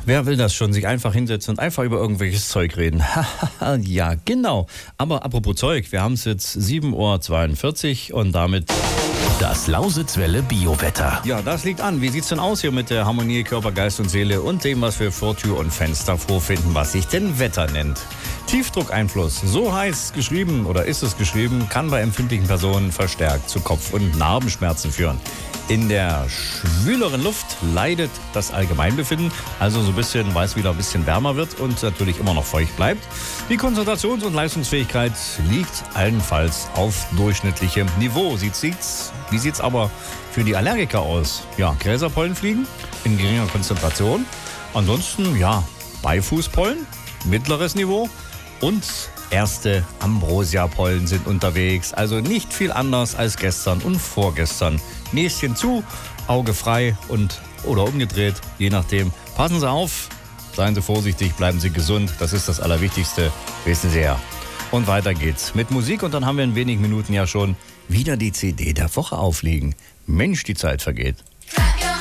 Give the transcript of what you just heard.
Wer will das schon? Sich einfach hinsetzen und einfach über irgendwelches Zeug reden. Ja, genau. Aber apropos Zeug, wir haben es jetzt 7:42 Uhr und damit... Das Lausitzwelle Biowetter. Ja, das liegt an. Wie sieht's denn aus hier mit der Harmonie Körper, Geist und Seele und dem, was wir vor Tür und Fenster vorfinden, was sich denn Wetter nennt? Tiefdruckeinfluss, so heißt geschrieben oder ist es geschrieben, kann bei empfindlichen Personen verstärkt zu Kopf- und Narbenschmerzen führen. In der schwüleren Luft leidet das Allgemeinbefinden, also so ein bisschen, weil es wieder ein bisschen wärmer wird und natürlich immer noch feucht bleibt. Die Konzentrations- und Leistungsfähigkeit liegt allenfalls auf durchschnittlichem Niveau. Wie sieht's aber für die Allergiker aus? Ja, Gräserpollen fliegen in geringer Konzentration. Ansonsten, ja, Beifußpollen, mittleres Niveau und erste Ambrosia-Pollen sind unterwegs. Also nicht viel anders als gestern und vorgestern. Näschen zu, Auge frei oder umgedreht, je nachdem. Passen Sie auf, seien Sie vorsichtig, bleiben Sie gesund. Das ist das Allerwichtigste, wissen Sie ja. Und weiter geht's mit Musik und dann haben wir in wenigen Minuten ja schon wieder die CD der Woche aufliegen. Mensch, die Zeit vergeht.